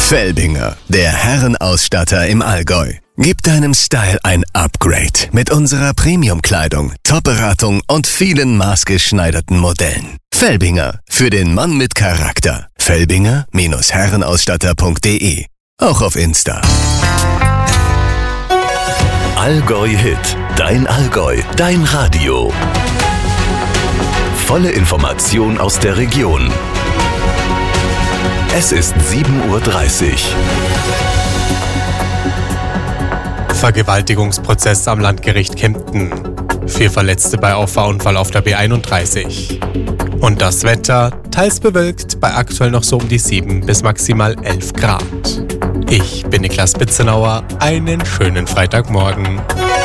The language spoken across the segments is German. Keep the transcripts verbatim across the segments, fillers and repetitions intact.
Felbinger, der Herrenausstatter im Allgäu. Gib deinem Style ein Upgrade mit unserer Premium-Kleidung, Top-Beratung und vielen maßgeschneiderten Modellen. Felbinger, für den Mann mit Charakter. Felbinger Herrenausstatter punkt de. Auch auf Insta. Allgäu Hit, dein Allgäu, dein Radio. Volle Information aus der Region. Es ist sieben Uhr dreißig. Vergewaltigungsprozess am Landgericht Kempten. Vier Verletzte bei Auffahrunfall auf der B einunddreißig. Und das Wetter, teils bewölkt, bei aktuell noch so um die sieben bis maximal elf Grad. Ich bin Niklas Bitzenauer, einen schönen Freitagmorgen.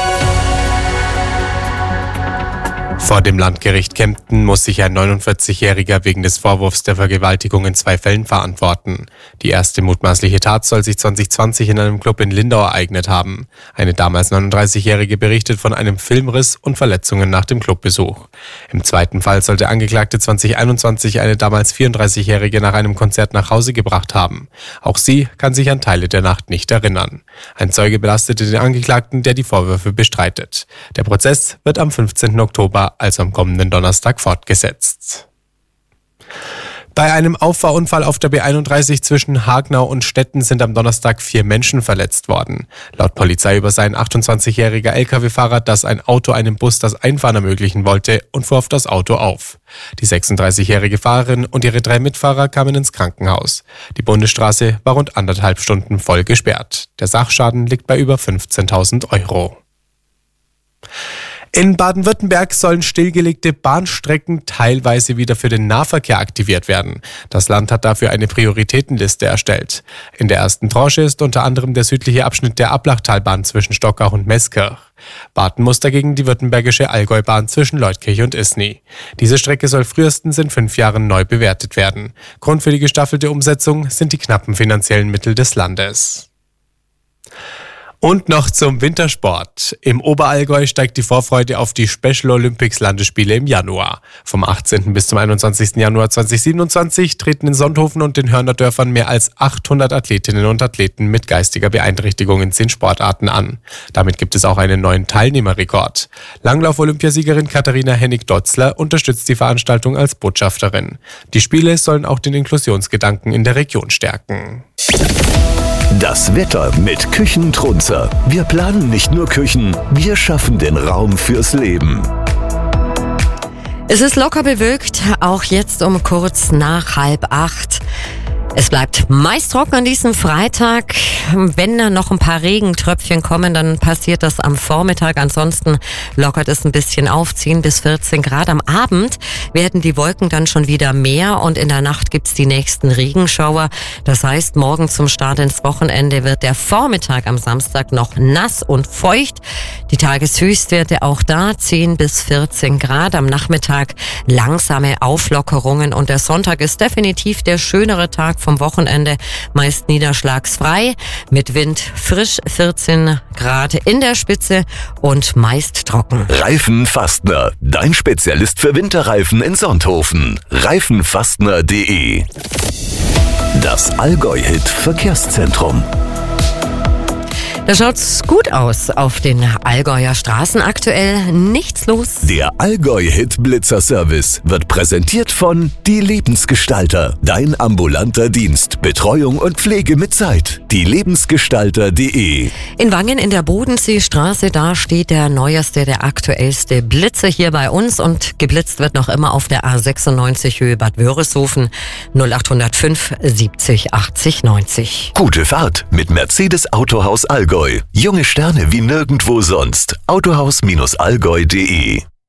Vor dem Landgericht Kempten muss sich ein neunundvierzigjähriger wegen des Vorwurfs der Vergewaltigung in zwei Fällen verantworten. Die erste mutmaßliche Tat soll sich zwanzig zwanzig in einem Club in Lindau ereignet haben. Eine damals neununddreißigjährige berichtet von einem Filmriss und Verletzungen nach dem Clubbesuch. Im zweiten Fall soll der Angeklagte zwanzig einundzwanzig eine damals vierunddreißigjährige nach einem Konzert nach Hause gebracht haben. Auch sie kann sich an Teile der Nacht nicht erinnern. Ein Zeuge belastete den Angeklagten, der die Vorwürfe bestreitet. Der Prozess wird am fünfzehnten Oktober, also am kommenden Donnerstag, fortgesetzt. Bei einem Auffahrunfall auf der B einunddreißig zwischen Hagnau und Stetten sind am Donnerstag vier Menschen verletzt worden. Laut Polizei über ein achtundzwanzigjähriger L K W-Fahrer, dass ein Auto einem Bus das Einfahren ermöglichen wollte und fuhr auf das Auto auf. Die sechsunddreißigjährige Fahrerin und ihre drei Mitfahrer kamen ins Krankenhaus. Die Bundesstraße war rund anderthalb Stunden voll gesperrt. Der Sachschaden liegt bei über fünfzehntausend Euro. In Baden-Württemberg sollen stillgelegte Bahnstrecken teilweise wieder für den Nahverkehr aktiviert werden. Das Land hat dafür eine Prioritätenliste erstellt. In der ersten Tranche ist unter anderem der südliche Abschnitt der Ablachtalbahn zwischen Stockach und Meßkirch. Warten muss dagegen die württembergische Allgäubahn zwischen Leutkirch und Isny. Diese Strecke soll frühestens in fünf Jahren neu bewertet werden. Grund für die gestaffelte Umsetzung sind die knappen finanziellen Mittel des Landes. Und noch zum Wintersport. Im Oberallgäu steigt die Vorfreude auf die Special Olympics Landesspiele im Januar. Vom achtzehnten bis zum einundzwanzigsten Januar zweitausendsiebenundzwanzig treten in Sonthofen und den Hörnerdörfern mehr als achthundert Athletinnen und Athleten mit geistiger Beeinträchtigung in zehn Sportarten an. Damit gibt es auch einen neuen Teilnehmerrekord. Langlauf-Olympiasiegerin Katharina Hennig-Dotzler unterstützt die Veranstaltung als Botschafterin. Die Spiele sollen auch den Inklusionsgedanken in der Region stärken. Das Wetter mit Küchentrunzer. Wir planen nicht nur Küchen, wir schaffen den Raum fürs Leben. Es ist locker bewölkt, auch jetzt um kurz nach halb acht. Es bleibt meist trocken an diesem Freitag. Wenn da noch ein paar Regentröpfchen kommen, dann passiert das am Vormittag. Ansonsten lockert es ein bisschen auf, zehn bis vierzehn Grad. Am Abend werden die Wolken dann schon wieder mehr und in der Nacht gibt's die nächsten Regenschauer. Das heißt, morgen zum Start ins Wochenende wird der Vormittag am Samstag noch nass und feucht. Die Tageshöchstwerte auch da zehn bis vierzehn Grad. Am Nachmittag langsame Auflockerungen und der Sonntag ist definitiv der schönere Tag vom Wochenende, meist niederschlagsfrei, mit Wind frisch vierzehn Grad in der Spitze und meist trocken. Reifenfastner, dein Spezialist für Winterreifen in Sonthofen. reifenfastner punkt de. Das Allgäu-Hit Verkehrszentrum. Da schaut's gut aus auf den Allgäuer Straßen. Aktuell nichts los. Der Allgäu-Hit Blitzer-Service wird präsentiert von Die Lebensgestalter. Dein ambulanter Dienst. Betreuung und Pflege mit Zeit. die lebensgestalter punkt de. In Wangen in der Bodenseestraße, da steht der neueste, der aktuellste Blitzer hier bei uns und geblitzt wird noch immer auf der A sechsundneunzig Höhe Bad Wörishofen null acht null fünf siebzig achtzig neunzig. Gute Fahrt mit Mercedes Autohaus Allgäu. Junge Sterne wie nirgendwo sonst. autohaus Allgäu punkt de.